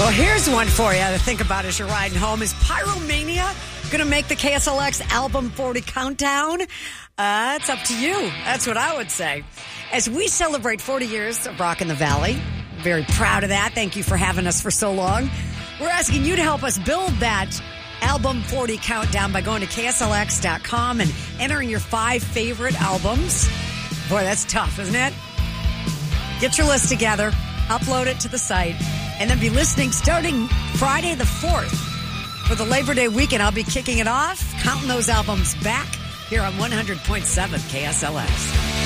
Well, here's one for you to think about as you're riding home. Is Pyromania going to make the KSLX Album 40 countdown? It's up to you. That's what I would say. As we celebrate 40 years of Rock in the Valley, very proud of that. Thank you for having us for so long. We're asking you to help us build that Album 40 countdown by going to KSLX.com and entering your 5 favorite albums. Boy, that's tough, isn't it? Get your list together, upload it to the site, and then be listening starting Friday the 4th. For the Labor Day weekend, I'll be kicking it off, counting those albums back here on 100.7 KSLX.